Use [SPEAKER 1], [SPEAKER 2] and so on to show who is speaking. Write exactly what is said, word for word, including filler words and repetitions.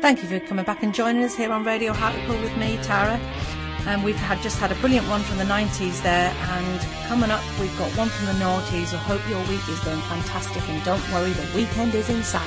[SPEAKER 1] Thank you for coming back and joining us here on Radio Hartlepool with me, Tara. And we've had just had a brilliant one from the nineties there, and coming up we've got one from the noughties. I hope your week is going fantastic, and don't worry, the weekend is in sight.